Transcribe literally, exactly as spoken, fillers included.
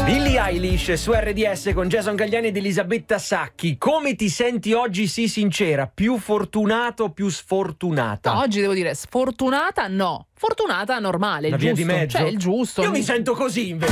Billie Eilish su R D S con Jason Gagliani ed Elisabetta Sacchi. Come ti senti oggi? Sii sincera, più fortunato o più sfortunata? No, oggi devo dire sfortunata no, fortunata normale, il Una via giusto, di mezzo? cioè il giusto. Io mi sento così invece.